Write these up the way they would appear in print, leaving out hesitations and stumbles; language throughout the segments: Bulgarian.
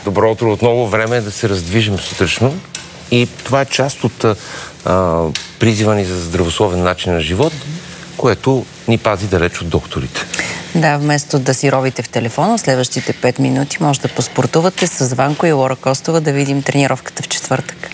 Добро утро отново. Време е да се раздвижим сутрешно. И това е част от призива ни за здравословен начин на живот, което ни пази далеч от докторите. Да, вместо да си ровите в телефона, следващите 5 минути може да поспортувате с Ванко и Лора Костова да видим тренировката в четвъртък.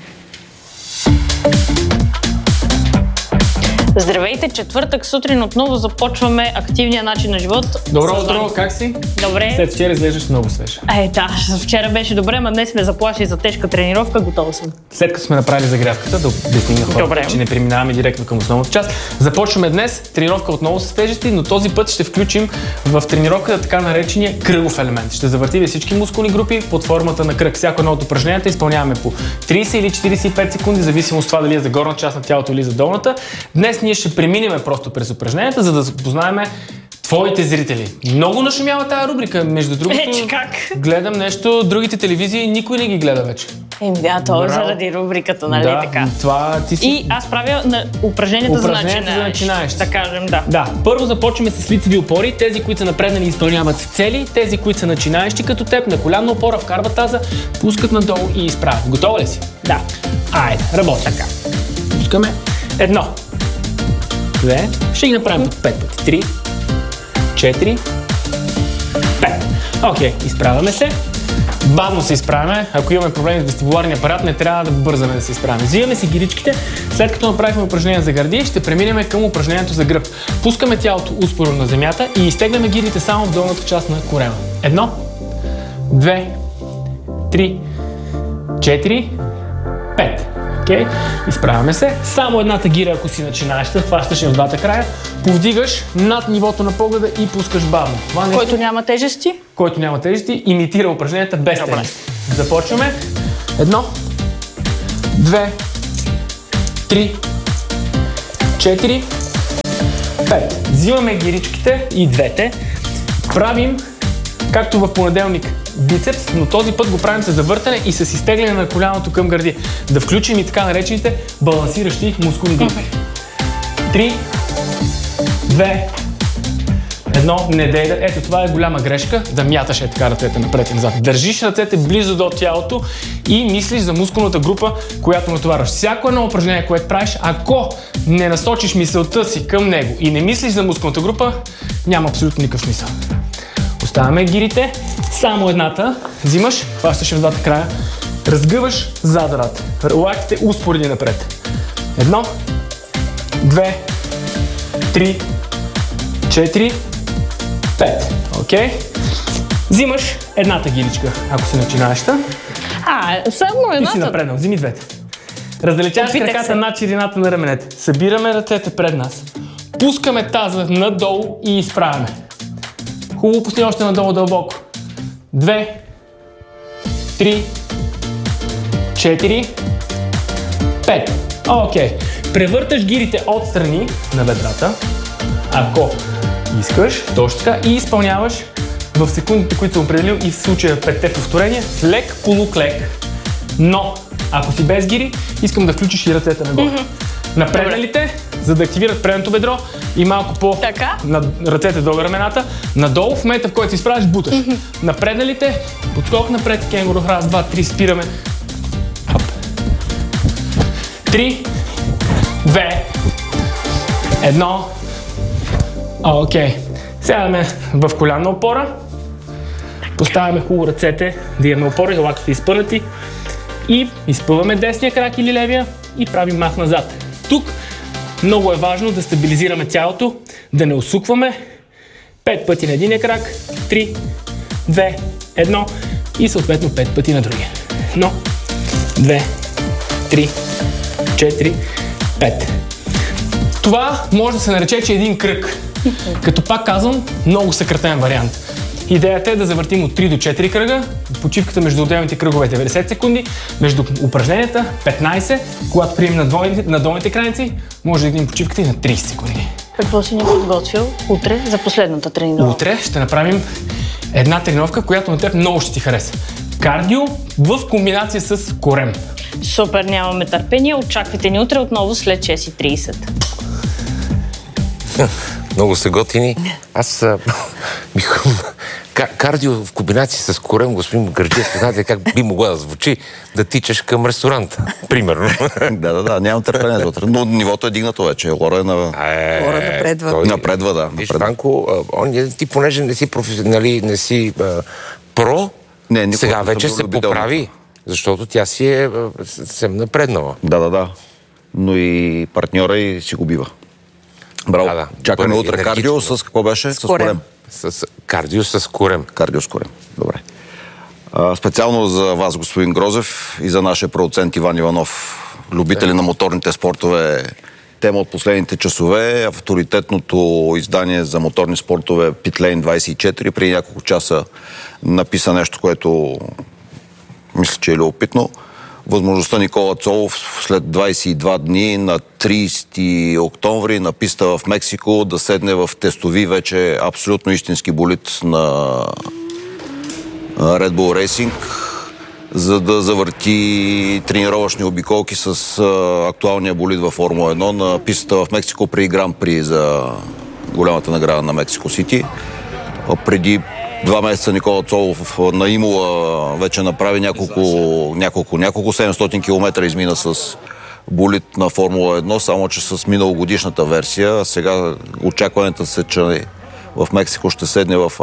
Здравейте, четвъртък сутрин отново започваме активния начин на живот. Добро утро, как си? Добре. След вчера изглеждаш много свеж. Да, вчера беше добре, но днес ме заплаши за тежка тренировка, готова съм. След като сме направили загрявката, да обясним на хората, че не преминаваме директно към основната част. Започваме днес тренировка отново с тежести, но този път ще включим в тренировката така наречения кръгов елемент. Ще завъртим всички мускулни групи под формата на кръг. Всяко едно от упражненията изпълняваме по 30 или 45 секунди, зависимо от това дали е за горна част на тялото или за долната. Днес ние ще преминем просто през упражненията, за да запознаем твоите зрители. Много нашумява тая рубрика. Между другото, гледам нещо, другите телевизии никой не ги гледа вече. То е заради рубриката, нали така? Това ти си... И аз правя упражненията за начинаещ. Да кажем, да. Да, първо започваме с лицеви опори. Тези, които са напреднали, изпълняват цели. Тези, които са начинаещи като теб, на колянна опора, вкарват таза, пускат надолу и изправят. Готова ли си? Да. Айде, работи така. Пускаме. 1, 2, ще ги направим по 5 пъти. 3, 4, 5. Окей, изправяме се. Бавно се изправяме. Ако имаме проблеми с вестибуларния апарат, не трябва да бързаме да се изправяме. Взимаме си гиричките. След като направихме упражнение за гърди, ще преминем към упражнението за гръб. Пускаме тялото успоредно на земята и изтегляме гирите само в долната част на корема. 1, 2, 3, 4, 5. Окей, изправяме се. Само едната гира, ако си начинаеща, хващаш я в двата края, повдигаш над нивото на погледа и пускаш бавно. Който няма тежести? Който няма тежести, имитира упражненията без тежести. Започваме. 1, 2, 3, 4, 5. Взимаме гиричките и двете. Правим, както в понеделник, бицепс, но този път го правим с завъртане и с изтегляне на коляното към гърди. Да включим и така наречените балансиращи мускулни групи. 3, 2, 1, не дей да... Ето, това е голяма грешка, да мяташ така ръцете напред и назад. Държиш ръцете близо до тялото и мислиш за мускулната група, която натоварваш. Всяко едно упражнение, което правиш, ако не насочиш мисълта си към него и не мислиш за мускулната група, няма абсолютно никакъв смисъл. Оставяме гирите, само едната, взимаш, хващаш в двата края, разгъваш зад ръд, лактите успоредни напред. 1, 2, 3, 4, 5. Окей? Взимаш едната гиричка, ако си начинаеща. Само едната? Ти си напреднал, взими двете. Раздалечаваш краката над ширината на раменете. Събираме ръцете пред нас. Пускаме таза надолу и изправяме. Хубаво, пусни още надолу дълбоко. 2, 3, 4, 5. Окей. Превърташ гирите отстрани на бедрата, ако искаш, точно така, и изпълняваш в секундите, които съм определил и в случая 5-те повторения, лек, полуклек. Но, ако си без гири, искам да включиш и ръцете нагоре. Напредналите, за да активират предното бедро и малко по ръцете до рамената. Надолу, в момента в който се изправиш, буташ. Напредналите, подскок напред, кенгуру, раз, два, три, спираме. 3, 2, 1. Окей. Сядаме в колянна опора. Поставяме хубаво ръцете да имаме опора и лактите изпънати. И изпъваме десния крак или левия и правим мах назад. Тук много е важно да стабилизираме тялото, да не усукваме. 5 пъти на единия крак, 3, 2, 1 и съответно 5 пъти на другия. 1, 2, 3, 4, 5. Това може да се нарече, че е един кръг. Като пак казвам, много съкратен вариант. Идеята е да завъртим от 3 до 4 кръга, почивката между отделните кръгове 90 секунди, между упражненията 15, когато приемем на долните крайници, може да видим почивката и на 30 секунди. Какво си ни подготвил утре за последната тренировка? Утре ще направим една тренировка, която на теб много ще ти хареса. Кардио в комбинация с корем. Супер, нямаме търпение. Очаквайте ни утре отново след 6:30. Много са готини. Аз Кардио в комбинация с корем, господин Гърджиев, знаете как би могла да звучи да тичаш към ресторанта, примерно. Да, нямам търпение за утре. Но нивото е дигнато вече. Лора е на... Лора напредва. Напредва, да. Виж, Ванко, ти понеже не си професионали, не си про, сега вече се поправи, защото тя си е съвсем напреднала. Да. Но и партньора и си го бива. Браво. Да. Чакаме утре кардио с какво беше? С корем. С кардио с корем. Кардио с корем. Добре. Специално за вас, господин Грозев, и за нашия продуцент Иван Иванов, любители на моторните спортове, тема от последните часове, авторитетното издание за моторни спортове Pitlane 24 преди няколко часа написа нещо, което мисля, че е любопитно. Възможността Никола Цолов след 22 дни на 30 октомври на писта в Мексико да седне в тестови вече абсолютно истински болид на Red Bull Racing, за да завърти тренировъчни обиколки с актуалния болид във Формула 1 на пистата в Мексико преди Гран При за голямата награда на Мексико Сити. Преди 2 месеца Никола Цолов на Имола вече направи няколко 700 км измина с болид на Формула 1, само че с миналогодишната версия. Сега очакването се, че в Мексико ще седне в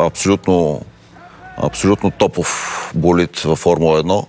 абсолютно топов болид във Формула 1.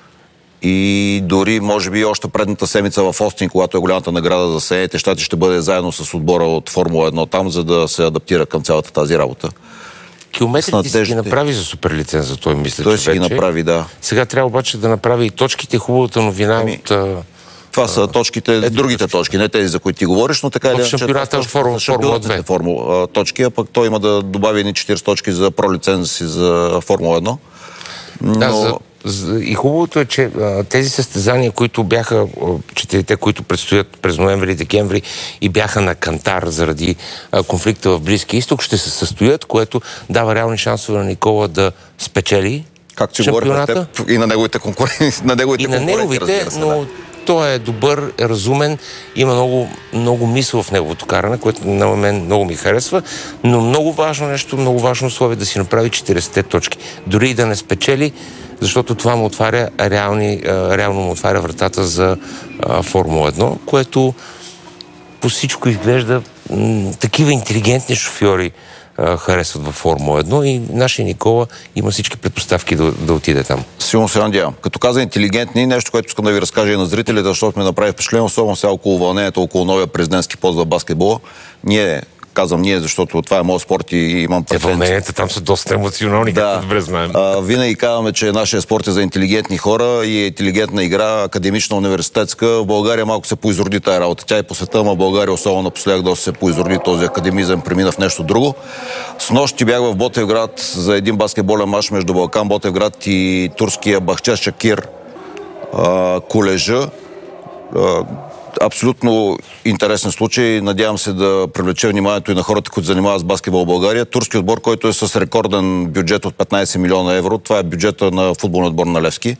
И дори, може би, още предната седмица в Остин, когато е голямата награда за Съединените щати, ще бъде заедно с отбора от Формула 1 там, за да се адаптира към цялата тази работа. Километрите си ги направи за супер лиценза, той мисля, той че си вече. Ги направи, да. Сега трябва обаче да направи и точките. Хубавата новина от... Това са точките, другите точки, не тези, за които ти говориш, но така в шампионата в Формула 2. Точки, а пък той има да добави едни 40 точки за пролиценза си за Формула 1. Но... И хубавото е, че тези състезания, които бяха, четирите, които предстоят през ноември и декември и бяха на кантар заради конфликта в Близкия изток, ще се състоят, което дава реални шансове на Никола да спечели както шампионата. И на неговите конкуренти. И на неговите, но той е добър, е разумен, има много мисъл в неговото каране, което на мен много ми харесва, но много важно нещо, много важно условие да си направи 40 точки. Дори и да не спечели, защото това му отваря реално му отваря вратата за Формула 1, което по всичко изглежда такива интелигентни шофьори харесват във Формула 1 и нашия Никола има всички предпоставки да отиде там. Силно се надявам. Като каза интелигентни, нещо, което искам да ви разкажа и на зрителите, защото ме направи впечатление, особено сега около вълнението, около новия президентски пост в баскетбола. Казвам ние, защото това е моят спорт и имам преференция. Вълненията там са доста емоционални, както добре знаем. Винаги казваме, че нашия спорт е за интелигентни хора и е интелигентна игра, академична, университетска. В България малко се поизроди тая работа. Тя е по света, но в България особено напоследък доста се поизроди този академизъм, премина в нещо друго. С нощи бях в Ботевград за един баскетболен мач между Балкан Ботевград и турския Бахчешакир колежа. Абсолютно интересен случай. Надявам се да привлече вниманието и на хората, които занимават с баскетбол в България. Турски отбор, който е с рекорден бюджет от 15 милиона евро, това е бюджета на футболния отбор на Левски,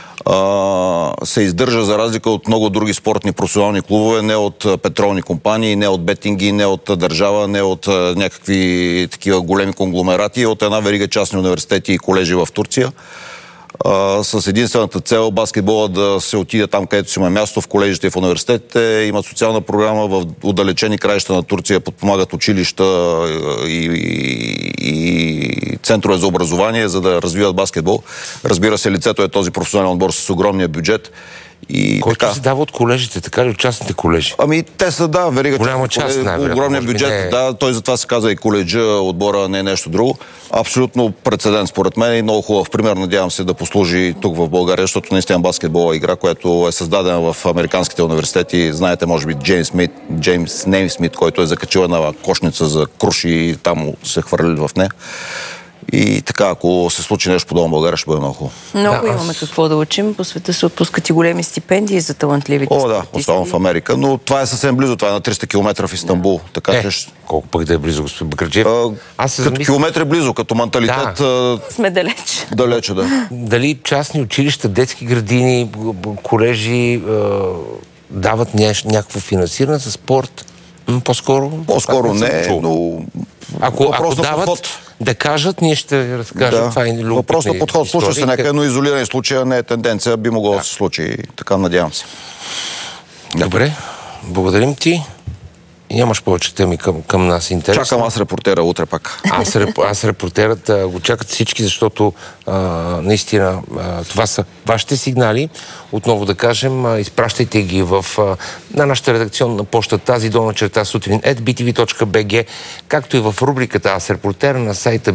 се издържа за разлика от много други спортни професионални клубове, не от петролни компании, не от бетинги, не от държава, не от някакви такива големи конгломерати, от една верига частни университети и колежи в Турция. С единствената цел баскетбола да се отиде там, където си има място, в колежите и в университетите. Имат социална програма в отдалечени краища на Турция, подпомагат училища и центрове за образование, за да развиват баскетбол. Разбира се, лицето е този професионален отбор с огромния бюджет. Който се дава от колежите, така ли, от частните колежи? Те са, да, верига. Голяма част, огромния бюджет, да, той затова се казва и коледжа, отбора, не е нещо друго. Абсолютно прецедент, според мен, и много хубав пример, надявам се да послужи тук в България, защото наистина баскетбол е игра, която е създадена в американските университети. Знаете, може би, Джеймс Неймсмит, който е закачил една кошница за круши и там се хвърлили в нея. И така, ако се случи нещо подобно в България, ще бъде много хубаво. Много имаме какво да учим. По света се отпускат и големи стипендии за талантливите спортисти. Да, особено в Америка. Но това е съвсем близо. Това е на 300 км в Истанбул. Така, колко пък да е близо, господин Бакърджиев? Като километри близо, като менталитет... Сме далеч. Далече, да. Дали частни училища, детски градини, колежи дават някакво финансиране за спорт? По-скоро не, но... Ако дават, да кажат, ние ще разкажем. Да. Това е любопитна Въпрос на подход. Случва се нека, но изолиран случай, не е тенденция, би могло да се случи. Така надявам се. Добре, благодарим ти. Нямаш повече теми към нас интересно. Чакам аз репортера утре пак. Аз репортерът го чакат всички, защото наистина това са вашите сигнали. Отново да кажем, изпращайте ги на нашата редакционна поща тази_сутрин @btv.bg, както и в рубриката Аз репортер на сайта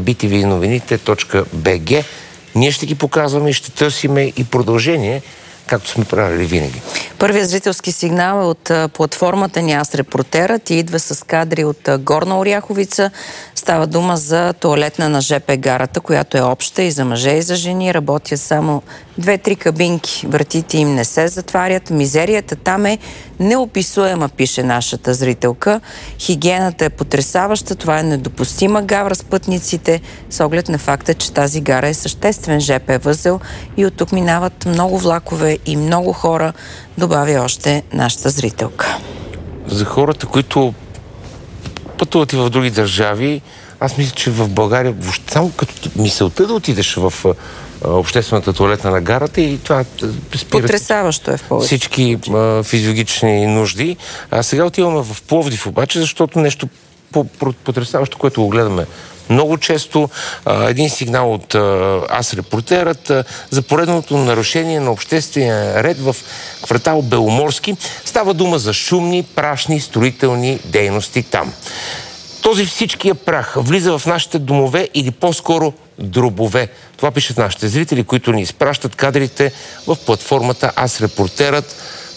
btvnovinite.bg. Ние ще ги показваме и ще търсиме и продължение, както сме правили винаги. Първият зрителски сигнал е от платформата ни Аз репортерът и идва с кадри от Горна Оряховица. Става дума за тоалетна на ЖП гарата, която е обща и за мъже, и за жени. Работят само 2-3 кабинки. Вратите им не се затварят. Мизерията там е неописуема, пише нашата зрителка. Хигиената е потресаваща. Това е недопустима гавра с пътниците, с оглед на факта, че тази гара е съществен ЖП възел и от тук минават много влакове и много хора, добавя още нашата зрителка. За хората, които пътуват и в други държави, аз мисля, че в България, само като мисълта да отидеш в обществената тоалетна на гарата и това спира потресаващо е в повече. Всички физиологични нужди. А сега отиваме в Пловдив обаче, защото нещо потресаващо, което го гледаме много често. Един сигнал от Аз репортерът за поредното нарушение на обществения ред в квартал Беломорски. Става дума за шумни, прашни, строителни дейности там. Този всичкия прах влиза в нашите домове или по-скоро дробове. Това пишат нашите зрители, които ни изпращат кадрите в платформата Аз репортерът.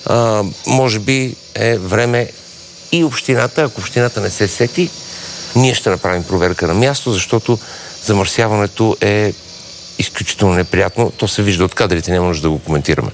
Може би е време и общината, ако общината не се сети, ние ще направим проверка на място, защото замърсяването е изключително неприятно. То се вижда от кадрите, няма нужда да го коментираме.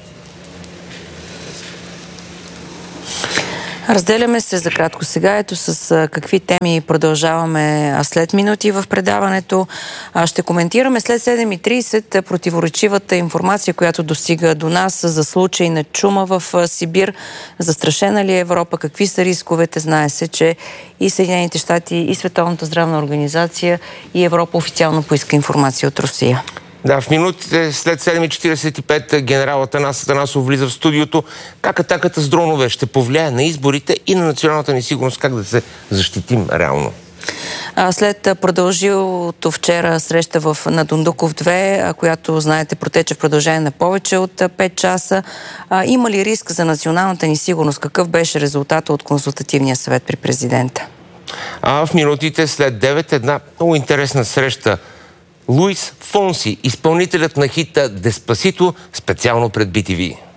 Разделяме се за кратко сега. Ето с какви теми продължаваме след минути в предаването. Ще коментираме след 7:30 противоречивата информация, която достига до нас за случай на чума в Сибир. Застрашена ли е Европа? Какви са рисковете? Знае се, че и Съединените щати, и Световната здравна организация, и Европа официално поиска информация от Русия. Да, в минутите след 7:45 генерал Атанас Атанасов влиза в студиото. Как атаката с дронове ще повлияе на изборите и на националната ни сигурност? Как да се защитим реално? След продължилото вчера среща на Дундуков 2, която, знаете, протече в продължение на повече от 5 часа, има ли риск за националната ни сигурност? Какъв беше резултатът от консултативния съвет при президента? В минутите след 9 една много интересна среща. Луис Фонси, изпълнителят на хита Деспасито, специално пред BTV.